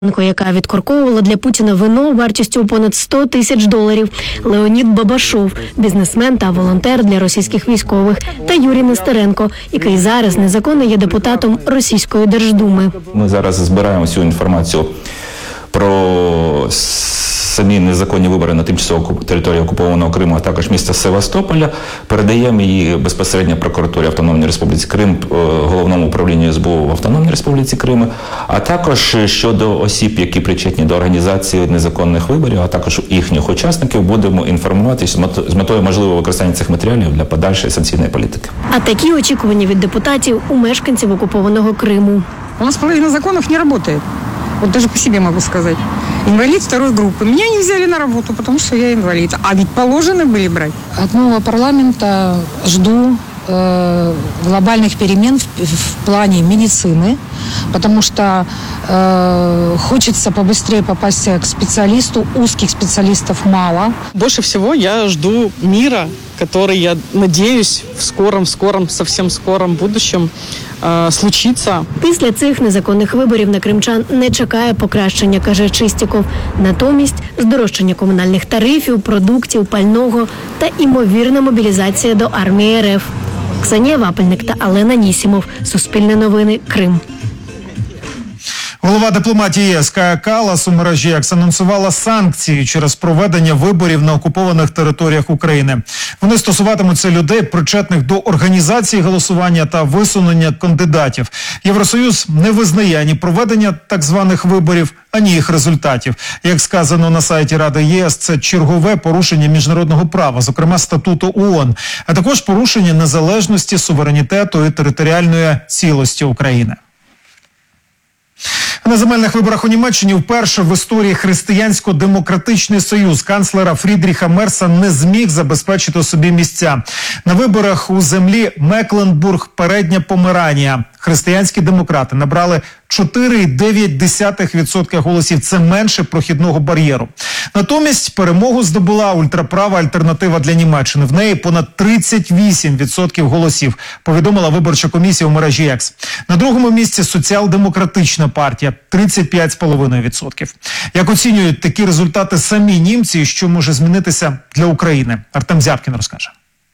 яка відкорковувала для Путіна вино вартістю понад $100 тисяч. Леонід Бабашов, бізнесмен та волонтер для російських військових, та Юрій Нестеренко, який зараз незаконно є депутатом Російської Держдуми. Ми зараз збираємо всю інформацію про самі незаконні вибори на тимчасово території окупованого Криму, а також міста Севастополя, передаємо її безпосередньо прокуратурі Автономної Республіки Крим, Головному управлінню СБУ в Автономній Республіці Крим, а також щодо осіб, які причетні до організації незаконних виборів, а також їхніх учасників, будемо інформувати з метою можливого використання цих матеріалів для подальшої санкційної політики. А такі очікування від депутатів у мешканців окупованого Криму. У нас половина законов не работает. Вот даже по себе могу сказать. Инвалид второй группы. Меня не взяли на работу, потому что я инвалид. А ведь положено были брать. От нового парламента жду глобальных перемен в плане медицины, потому что хочется побыстрее попасть к специалисту, узких специалистов мало. Больше всего я жду мира, который, я надеюсь, в скором, совсем скором будущем случиться. Після цих незаконних виборів на кримчан не чекає покращення, каже Чистіков. Натомість здорожчання комунальних тарифів, продуктів, пального та імовірна мобілізація до армії РФ. Ксенія Вапельник та Алена Нісімов. Суспільне новини. Крим. Голова дипломатії ЄС Кая Каллас у мережі X анонсувала санкції через проведення виборів на окупованих територіях України. Вони стосуватимуться людей, причетних до організації голосування та висунення кандидатів. Євросоюз не визнає ані проведення так званих виборів, ані їх результатів. Як сказано на сайті Ради ЄС, це чергове порушення міжнародного права, зокрема статуту ООН, а також порушення незалежності, суверенітету і територіальної цілості України. На земельних виборах у Німеччині вперше в історії Християнсько-демократичний союз канцлера Фрідріха Мерца не зміг забезпечити собі місця. На виборах у землі Мекленбург-Передня Померанія християнські демократи набрали 4,9% голосів. Це менше прохідного бар'єру. Натомість перемогу здобула ультраправа альтернатива для Німеччини. В неї понад 38% голосів, повідомила виборча комісія у мережі X. На другому місці соціал-демократична партія – 35,5%. Як оцінюють такі результати самі німці і що може змінитися для України? Артем Зябкін розкаже.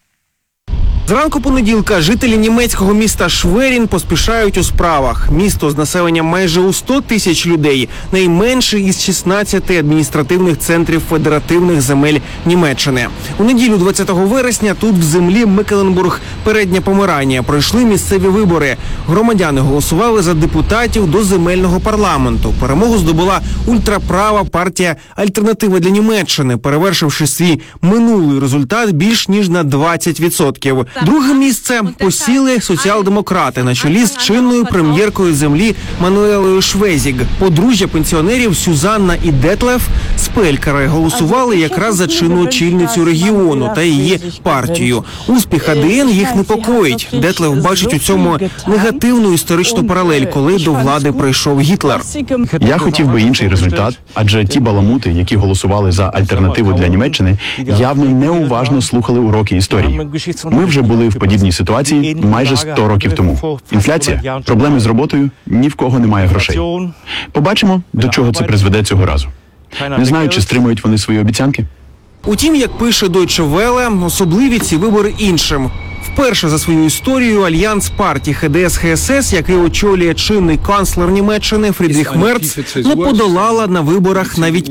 Зранку понеділка жителі німецького міста Шверін поспішають у справах. Місто з населенням майже у 100 тисяч людей, найменше із 16 адміністративних центрів федеративних земель Німеччини. У неділю 20 вересня тут в землі Мекленбург-Передня Померанія пройшли місцеві вибори. Громадяни голосували за депутатів до земельного парламенту. Перемогу здобула ультраправа партія «Альтернатива для Німеччини», перевершивши свій минулий результат більш ніж на 20%. Друге місце посіли соціал-демократи на чолі з чинною прем'єркою землі Мануелою Швезіг. Подружжя пенсіонерів Сюзанна і Детлеф Спелькери голосували якраз за чинну очільницю регіону та її партію. Успіх АДН їх непокоїть. Детлеф бачить у цьому негативну історичну паралель, коли до влади прийшов Гітлер. Я хотів би інший результат, адже ті баламути, які голосували за альтернативу для Німеччини, явно неуважно слухали уроки історії. Ми вже були в подібній ситуації майже 100 років тому. Інфляція, проблеми з роботою, ні в кого немає грошей. Побачимо, до чого це призведе цього разу. Не знаю, чи стримують вони свої обіцянки. Утім, як пише Deutsche Welle, особливі ці вибори іншим. Вперше за свою історію альянс партій ХДС-ХСС, який очолює чинний канцлер Німеччини Фрідріх Мерц, не подолала на виборах навіть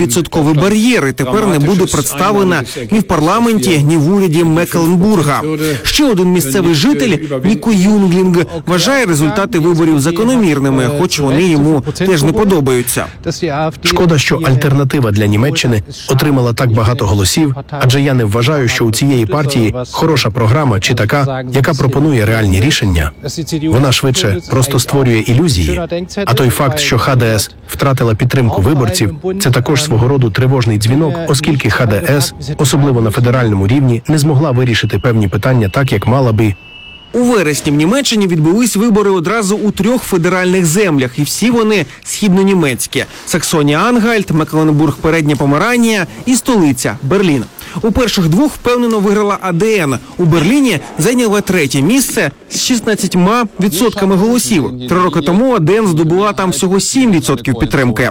5% бар'єр і тепер не буде представлена ні в парламенті, ні в уряді Мекленбурга. Ще один місцевий житель, Ніко Юнглінг, вважає результати виборів закономірними, хоч вони йому теж не подобаються. Шкода, що альтернатива для Німеччини отримала так багато голосів, адже я не вважаю, що у цієї партії хороша програма чи така, яка пропонує реальні рішення. Вона швидше просто створює ілюзії. А той факт, що ХДС втратила підтримку виборців, це також свого роду тривожний дзвінок, оскільки ХДС, особливо на федеральному рівні, не змогла вирішити певні питання так, як мала би. У вересні в Німеччині відбулись вибори одразу у 3 федеральних землях, і всі вони східнонімецькі – Саксонія-Ангальт, Мекленбург-Передня Померанія і столиця – Берлін. У перших двох впевнено виграла АДН. У Берліні зайняла третє місце з 16% голосів. 3 роки тому АДН здобула там всього 7% підтримки.